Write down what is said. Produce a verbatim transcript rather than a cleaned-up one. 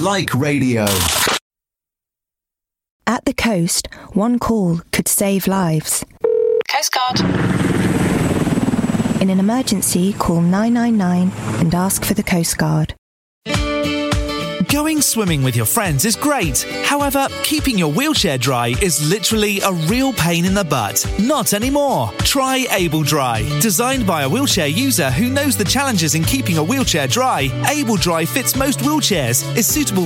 like radio. At the coast, one call could save lives. Coast Guard. In an emergency, call nine nine nine and ask for the Coast Guard. Going swimming with your friends is great. However, keeping your wheelchair dry is literally a real pain in the butt. Not anymore. Try Able Dry. Designed by a wheelchair user who knows the challenges in keeping a wheelchair dry, Able Dry fits most wheelchairs, is suitable